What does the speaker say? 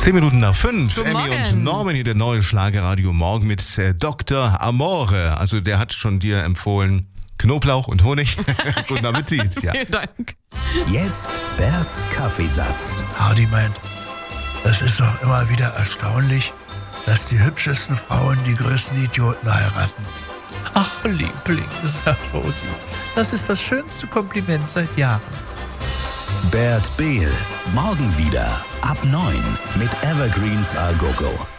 5:10. Guten Emmy Morgen. und Norman hier, der neue Schlagerradio Morgen mit Dr. Amore. Also der hat schon dir empfohlen Knoblauch und Honig. Guten Appetit. Ja. Vielen Dank. Jetzt Berts Kaffeesatz. Hardy meint, das ist doch immer wieder erstaunlich, dass die hübschesten Frauen die größten Idioten heiraten. Ach, Liebling, sagt Rosi, das ist das schönste Kompliment seit Jahren. Bert Behl. Morgen wieder ab 9 mit Evergreens A Go Go.